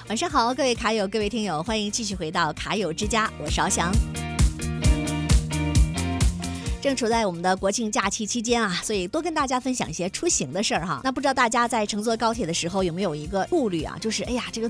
晚上好，各位卡友，各位听友，欢迎继续回到卡友之家，我是翱翔。正处在我们的国庆假期期间啊，所以多跟大家分享一些出行的事儿哈。那不知道大家在乘坐高铁的时候有没有一个顾虑啊，就是哎呀，这个